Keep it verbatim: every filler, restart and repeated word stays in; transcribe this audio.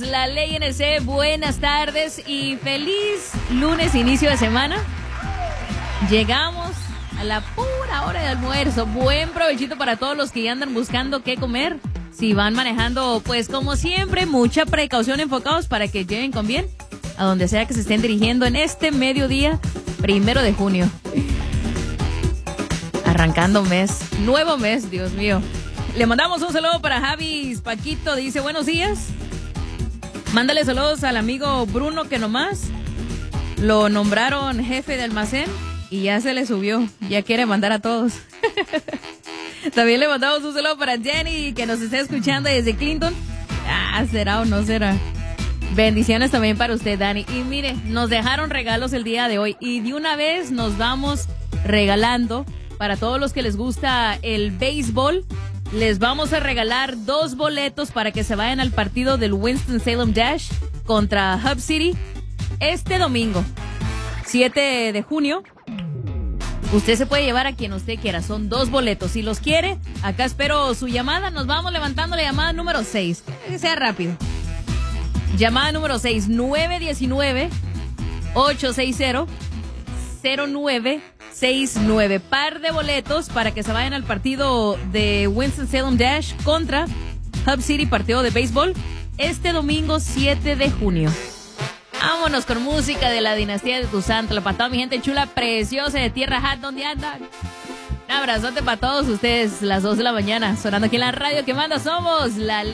la Ley N C, buenas tardes y feliz lunes, inicio de semana. Llegamos a la pura hora de almuerzo. Buen provechito para todos los que ya andan buscando qué comer. Si van manejando, pues como siempre, mucha precaución, enfocados para que lleguen con bien a donde sea que se estén dirigiendo en este mediodía, primero de junio. Arrancando mes, nuevo mes, Dios mío. Le mandamos un saludo para Javis Paquito, dice buenos días. Mándale saludos al amigo Bruno, que nomás lo nombraron jefe de almacén y ya se le subió, ya quiere mandar a todos. También le mandamos un saludo para Jenny, que nos está escuchando desde Clinton. Ah, será o no será. Bendiciones también para usted, Dani. Y mire, nos dejaron regalos el día de hoy y de una vez nos vamos regalando para todos los que les gusta el béisbol. Les vamos a regalar dos boletos para que se vayan al partido del Winston-Salem Dash contra Hub City este domingo, siete de junio. Usted se puede llevar a quien usted quiera, son dos boletos. Si los quiere, acá espero su llamada. Nos vamos levantando la llamada número seis. Que sea rápido. Llamada número seis, nueve uno nueve, ocho seis cero, cero nueve seis nueve. Par de boletos para que se vayan al partido de Winston-Salem Dash contra Hub City, partido de béisbol, este domingo siete de junio. Vámonos con música de la dinastía de Tu Santo. Para toda mi gente chula, preciosa de Tierra Hat, ¿dónde andan? Un abrazote para todos ustedes, las dos de la mañana, sonando aquí en la radio que manda. Somos la